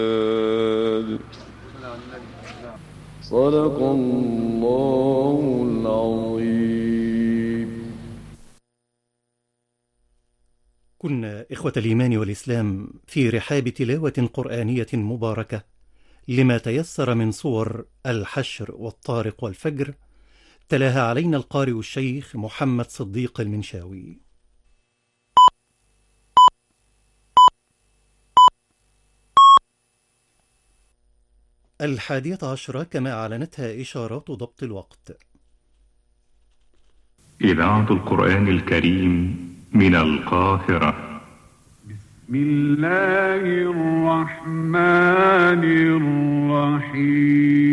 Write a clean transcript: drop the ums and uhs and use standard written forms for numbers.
صدق الله العظيم. كنا إخوة الإيمان والإسلام في رحاب تلاوة قرآنية مباركة لما تيسر من صور الحشر والطارق والفجر، تلاها علينا القارئ الشيخ محمد صديق المنشاوي. الحادية عشرة كما أعلنتها إشارات ضبط الوقت. إذاعة القرآن الكريم من القاهرة. بسم الله الرحمن الرحيم.